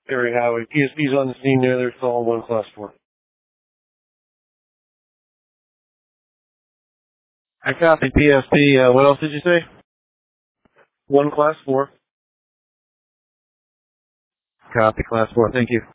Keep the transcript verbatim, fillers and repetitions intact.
Harry Howie. P S B's on the scene there. They're still on one class four. I copy P S B. Uh, what else did you say? One class four. Copy class four. Thank you.